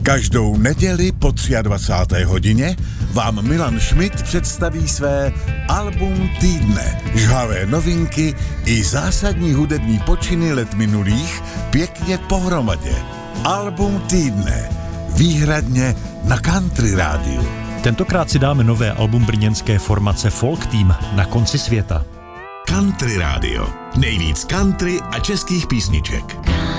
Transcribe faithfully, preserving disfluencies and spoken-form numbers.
Každou neděli po dvacáté třetí hodině vám Milan Schmidt představí své album týdne. Žhavé novinky i zásadní hudební počiny let minulých pěkně pohromadě. Album týdne. Výhradně na Country rádiu. Tentokrát si dáme nové album brněnské formace Folk Team Na konci světa. Country rádio. Nejvíc country a českých písniček.